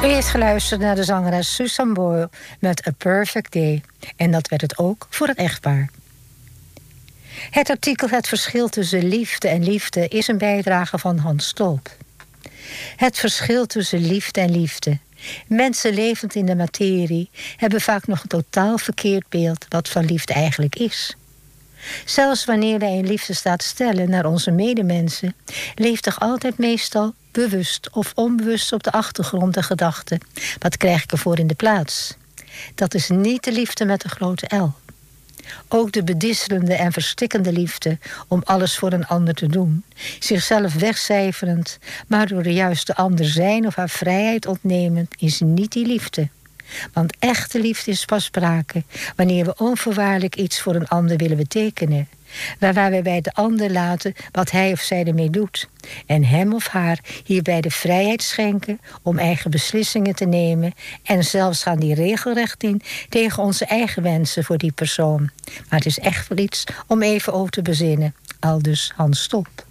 U heeft geluisterd naar de zangeres Susan Boyle met A Perfect Day. En dat werd het ook voor het echtpaar. Het artikel Het verschil tussen liefde en liefde is een bijdrage van Hans Stolp. Het verschil tussen liefde en liefde. Mensen levend in de materie hebben vaak nog een totaal verkeerd beeld wat van liefde eigenlijk is. Zelfs wanneer wij in liefde staat stellen naar onze medemensen, leeft toch altijd meestal bewust of onbewust op de achtergrond de gedachte: wat krijg ik ervoor in de plaats? Dat is niet de liefde met een grote L. Ook de bedisselende en verstikkende liefde om alles voor een ander te doen, zichzelf wegcijferend, maar door juist de ander zijn of haar vrijheid ontnemend, is niet die liefde. Want echte liefde is pas sprake wanneer we onvoorwaardelijk iets voor een ander willen betekenen, waarbij wij bij de ander laten wat hij of zij ermee doet, en hem of haar hierbij de vrijheid schenken om eigen beslissingen te nemen, en zelfs gaan die regelrecht in tegen onze eigen wensen voor die persoon. Maar het is echt wel iets om even over te bezinnen, aldus Hans Stolp.